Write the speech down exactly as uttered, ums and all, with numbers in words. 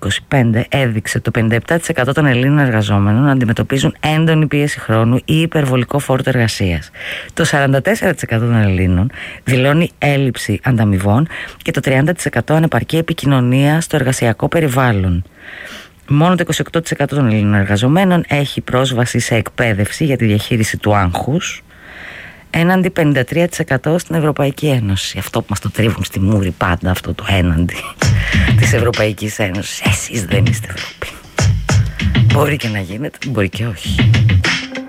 είκοσι πέντε έδειξε το πενήντα επτά τοις εκατό των Ελλήνων εργαζόμενων να αντιμετωπίζουν έντονη πίεση χρόνου ή υπερβολικό φόρτο εργασίας. Το σαράντα τέσσερα τοις εκατό των Ελλήνων δηλώνει έλλειψη ανταμοιβών και το τριάντα τοις εκατό ανεπαρκή επικοινωνία στο εργασιακό περιβάλλον. Μόνο το είκοσι οκτώ τοις εκατό των Ελλήνων εργαζομένων έχει πρόσβαση σε εκπαίδευση για τη διαχείριση του άγχους, έναντι πενήντα τρία τοις εκατό στην Ευρωπαϊκή Ένωση. Αυτό που μας το τρίβουν στη μούρη πάντα, αυτό το έναντι της Ευρωπαϊκής Ένωσης. Εσείς δεν είστε Ευρώπη. Μπορεί και να γίνεται, μπορεί και όχι.